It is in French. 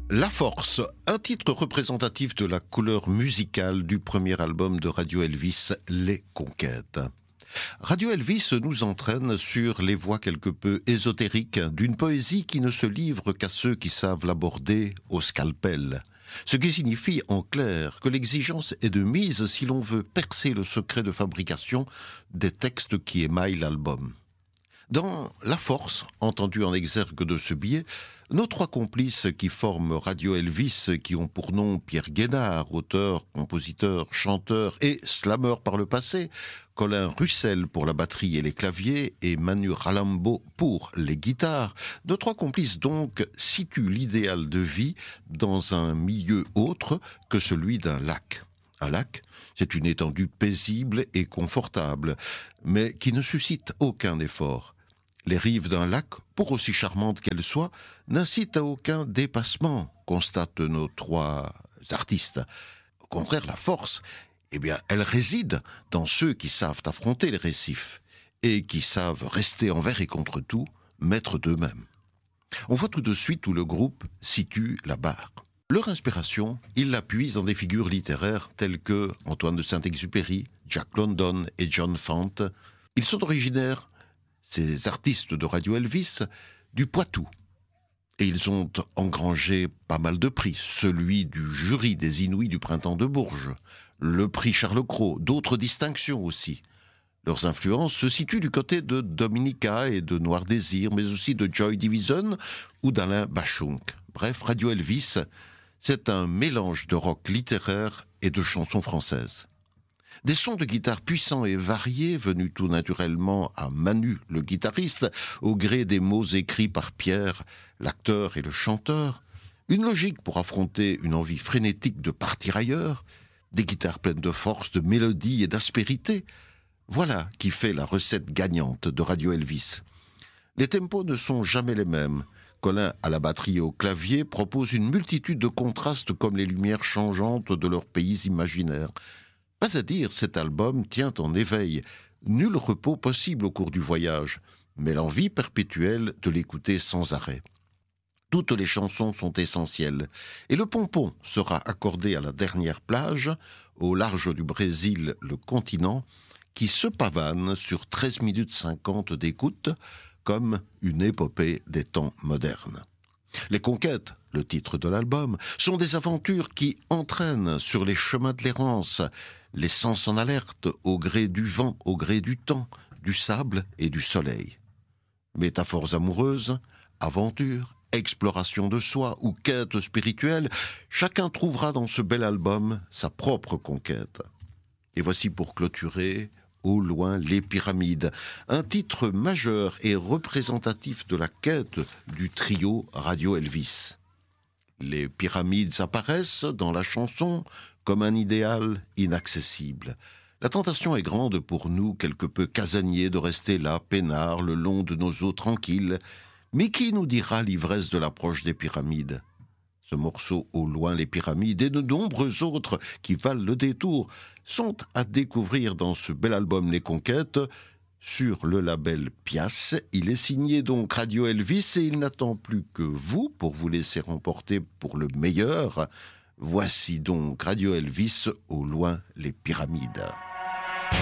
La Force, un titre représentatif de la couleur musicale du premier album de Radio Elvis, Les Conquêtes. Radio Elvis nous entraîne sur les voies quelque peu ésotériques d'une poésie qui ne se livre qu'à ceux qui savent l'aborder au scalpel. Ce qui signifie en clair que l'exigence est de mise si l'on veut percer le secret de fabrication des textes qui émaillent l'album. Dans La Force, entendue en exergue de ce billet, nos trois complices qui forment Radio Elvis, qui ont pour nom Pierre Guénard, auteur, compositeur, chanteur et slammer par le passé, Colin Russell pour la batterie et les claviers et Manu Ralambo pour les guitares, nos trois complices donc situent l'idéal de vie dans un milieu autre que celui d'un lac. Un lac, c'est une étendue paisible et confortable, mais qui ne suscite aucun effort. Les rives d'un lac, pour aussi charmantes qu'elles soient, n'incitent à aucun dépassement, constatent nos trois artistes. Au contraire, la force, elle réside dans ceux qui savent affronter les récifs et qui savent rester envers et contre tout, maîtres d'eux-mêmes. On voit tout de suite où le groupe situe la barre. Leur inspiration, ils la puisent dans des figures littéraires telles que Antoine de Saint-Exupéry, Jack London et John Fante. Ils sont originaires, ces artistes de Radio Elvis, du Poitou. Et ils ont engrangé pas mal de prix, celui du jury des Inouïs du Printemps de Bourges, le prix Charles Cros, d'autres distinctions aussi. Leurs influences se situent du côté de Dominica et de Noir Désir, mais aussi de Joy Division ou d'Alain Bachung. Bref, Radio Elvis, c'est un mélange de rock littéraire et de chansons françaises. Des sons de guitare puissants et variés, venus tout naturellement à Manu, le guitariste, au gré des mots écrits par Pierre, l'acteur et le chanteur, une logique pour affronter une envie frénétique de partir ailleurs, des guitares pleines de force, de mélodie et d'aspérité. Voilà qui fait la recette gagnante de Radio Elvis. Les tempos ne sont jamais les mêmes. Colin, à la batterie et au clavier, propose une multitude de contrastes comme les lumières changeantes de leurs pays imaginaires. Pas à dire, cet album tient en éveil. Nul repos possible au cours du voyage, mais l'envie perpétuelle de l'écouter sans arrêt. Toutes les chansons sont essentielles, et le pompon sera accordé à la dernière plage, au large du Brésil, le continent, qui se pavane sur 13 minutes 50 d'écoute, comme une épopée des temps modernes. Les Conquêtes, le titre de l'album, sont des aventures qui entraînent sur les chemins de l'errance, les sens en alerte au gré du vent, au gré du temps, du sable et du soleil. Métaphores amoureuses, aventures, exploration de soi ou quête spirituelle, chacun trouvera dans ce bel album sa propre conquête. Et voici pour clôturer, Au loin les pyramides, un titre majeur et représentatif de la quête du trio Radio Elvis. Les pyramides apparaissent dans la chanson comme un idéal inaccessible. La tentation est grande pour nous, quelque peu casaniers, de rester là, peinards, le long de nos eaux tranquilles. Mais qui nous dira l'ivresse de l'approche des pyramides ? Ce morceau Au loin les pyramides et de nombreux autres qui valent le détour sont à découvrir dans ce bel album Les Conquêtes sur le label Pias. Il est signé donc Radio Elvis et il n'attend plus que vous pour vous laisser remporter pour le meilleur. Voici donc Radio Elvis Au loin les pyramides.